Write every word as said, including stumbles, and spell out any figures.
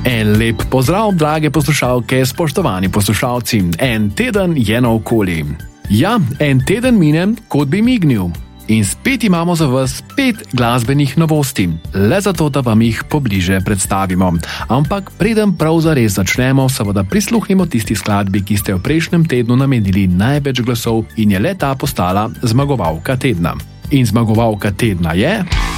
En lep pozdrav, drage poslušalke, spoštovani poslušalci. En teden je naokoli. Ja, en teden mine, kot bi mignil. In spet imamo za vas pet glasbenih novosti, le zato, da vam jih pobliže predstavimo. Ampak preden prav zares začnemo, seveda prisluhnimo tisti skladbi, ki ste v prejšnjem tednu namenili največ glasov in je le ta postala zmagovalka tedna. In zmagovalka tedna je...